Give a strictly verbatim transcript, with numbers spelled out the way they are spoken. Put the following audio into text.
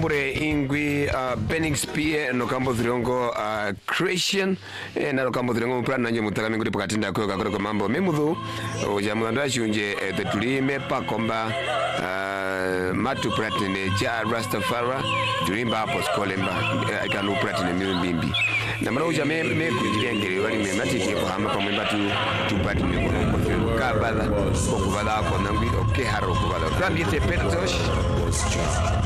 Kambure ingwi uh, Benning Spear no kambo zirongo uh, Christian eh, na kambo zirongo plan nanyo mutakami ngudi pakatinda kwa kwa mambo memudhu ujamulanda shunje eh, the tulime pakomba uh, matu pratine cha Rastafara tulimba hapo skolemba eh, ikanu pratine mbimbi na mara ujame me kujigengere wali me matiti kwa hama kwa mbatu tupati me kwa kabala kwa kubala kwa nangwi okay haro kubala kandi te petos